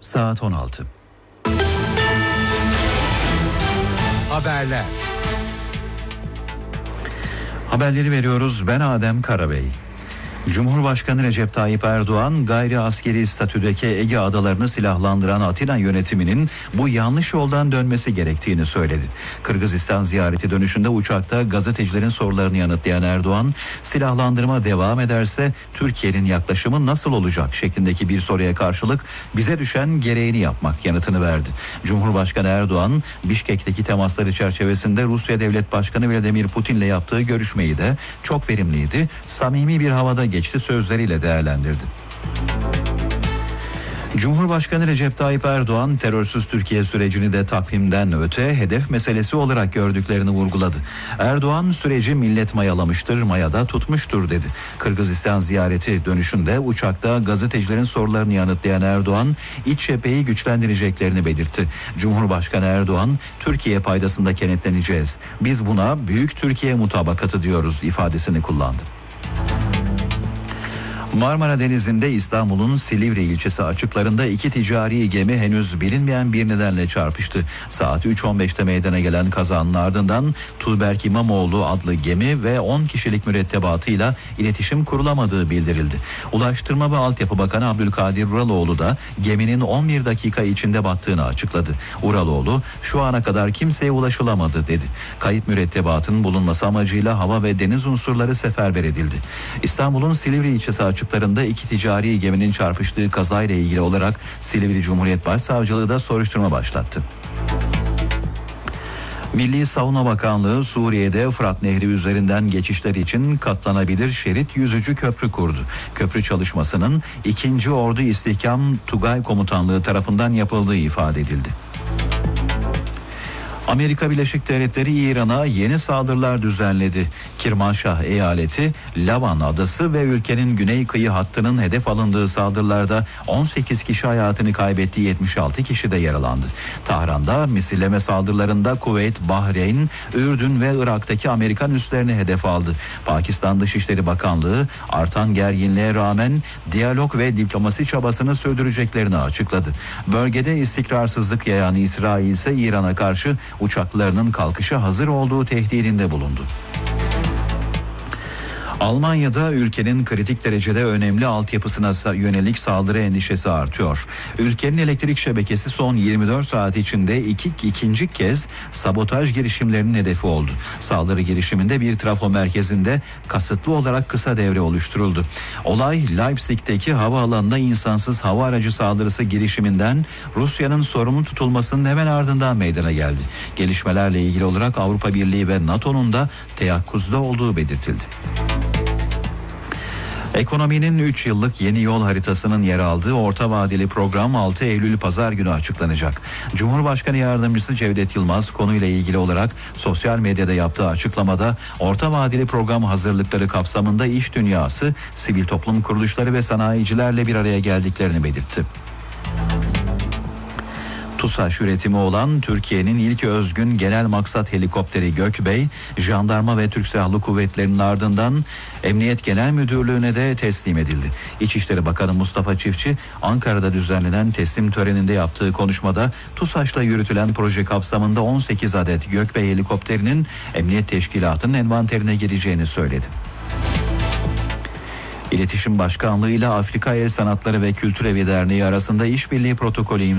Saat 16. Haberler. Haberleri veriyoruz. Ben Adem Karabey. Cumhurbaşkanı Recep Tayyip Erdoğan gayri askeri statüdeki Ege adalarını silahlandıran Atina yönetiminin bu yanlış yoldan dönmesi gerektiğini söyledi. Kırgızistan ziyareti dönüşünde uçakta gazetecilerin sorularını yanıtlayan Erdoğan, silahlandırma devam ederse Türkiye'nin yaklaşımı nasıl olacak şeklindeki bir soruya karşılık bize düşen gereğini yapmak yanıtını verdi. Cumhurbaşkanı Erdoğan, Bişkek'teki temasları çerçevesinde Rusya Devlet Başkanı Vladimir Putin'le yaptığı görüşmeyi de çok verimliydi, samimi bir havada geçti sözleriyle değerlendirdi. Cumhurbaşkanı Recep Tayyip Erdoğan terörsüz Türkiye sürecini de takvimden öte hedef meselesi olarak gördüklerini vurguladı. Erdoğan süreci millet mayalamıştır, mayada tutmuştur dedi. Kırgızistan ziyareti dönüşünde uçakta gazetecilerin sorularını yanıtlayan Erdoğan iç cepheyi güçlendireceklerini belirtti. Cumhurbaşkanı Erdoğan, Türkiye paydasında kenetleneceğiz. Biz buna Büyük Türkiye mutabakatı diyoruz ifadesini kullandı. Marmara Denizi'nde İstanbul'un Silivri ilçesi açıklarında iki ticari gemi henüz bilinmeyen bir nedenle çarpıştı. Saat 3.15'te meydana gelen kazanın ardından Tuğberk İmamoğlu adlı gemi ve 10 kişilik mürettebatıyla iletişim kurulamadığı bildirildi. Ulaştırma ve Altyapı Bakanı Abdülkadir Uraloğlu da geminin 11 dakika içinde battığını açıkladı. Uraloğlu, şu ana kadar kimseye ulaşılamadı dedi. Kayıp mürettebatın bulunması amacıyla hava ve deniz unsurları seferber edildi. İstanbul'un Silivri ilçesi açıklarında iki ticari geminin çarpıştığı kazayla ilgili olarak Silivri Cumhuriyet Başsavcılığı da soruşturma başlattı. Milli Savunma Bakanlığı Suriye'de Fırat Nehri üzerinden geçişler için katlanabilir şerit yüzücü köprü kurdu. Köprü çalışmasının 2. Ordu İstihkam Tugay Komutanlığı tarafından yapıldığı ifade edildi. Amerika Birleşik Devletleri İran'a yeni saldırılar düzenledi. Kirmanşah eyaleti, Lavan adası ve ülkenin güney kıyı hattının hedef alındığı saldırılarda 18 kişi hayatını kaybetti, 76 kişi de yaralandı. Tahran'da misilleme saldırılarında Kuveyt, Bahreyn, Ürdün ve Irak'taki Amerikan üslerini hedef aldı. Pakistan Dışişleri Bakanlığı artan gerginliğe rağmen diyalog ve diplomasi çabasını sürdüreceklerini açıkladı. Bölgede istikrarsızlık yayan İsrail ise İran'a karşı uçaklarının kalkışa hazır olduğu tehdidinde bulundu. Almanya'da ülkenin kritik derecede önemli altyapısına yönelik saldırı endişesi artıyor. Ülkenin elektrik şebekesi son 24 saat içinde ikinci kez sabotaj girişimlerinin hedefi oldu. Saldırı girişiminde bir trafo merkezinde kasıtlı olarak kısa devre oluşturuldu. Olay Leipzig'teki havaalanında insansız hava aracı saldırısı girişiminden Rusya'nın sorumlu tutulmasının hemen ardından meydana geldi. Gelişmelerle ilgili olarak Avrupa Birliği ve NATO'nun da teyakkuzda olduğu belirtildi. Ekonominin 3 yıllık yeni yol haritasının yer aldığı orta vadeli program 6 Eylül Pazar günü açıklanacak. Cumhurbaşkanı Yardımcısı Cevdet Yılmaz konuyla ilgili olarak sosyal medyada yaptığı açıklamada orta vadeli program hazırlıkları kapsamında iş dünyası, sivil toplum kuruluşları ve sanayicilerle bir araya geldiklerini belirtti. TUSAŞ üretimi olan Türkiye'nin ilk özgün genel maksat helikopteri Gökbey, Jandarma ve Türk Silahlı Kuvvetleri'nin ardından Emniyet Genel Müdürlüğü'ne de teslim edildi. İçişleri Bakanı Mustafa Çiftçi, Ankara'da düzenlenen teslim töreninde yaptığı konuşmada TUSAŞ'la yürütülen proje kapsamında 18 adet Gökbey helikopterinin Emniyet Teşkilatı'nın envanterine gireceğini söyledi. İletişim Başkanlığı ile Afrika El Sanatları ve Kültür Evi Derneği arasında işbirliği protokolü